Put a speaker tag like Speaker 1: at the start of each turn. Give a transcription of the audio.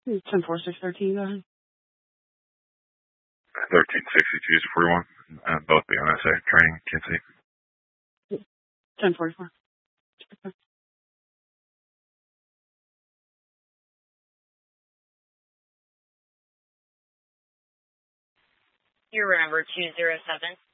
Speaker 1: 10-4-6-13, go ahead.
Speaker 2: 1362 is 41. Both the NSA training, Kinsey.
Speaker 1: 10-44.
Speaker 3: Your number 207.